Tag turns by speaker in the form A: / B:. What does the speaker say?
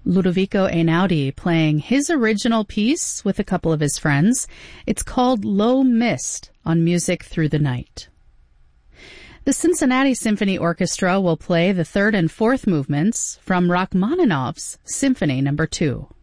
A: Ludovico Einaudi playing his original piece with a couple of his friends. It's called Low Mist on Music Through the Night. The Cincinnati Symphony Orchestra will play the third and fourth movements from Rachmaninoff's Symphony No. 2.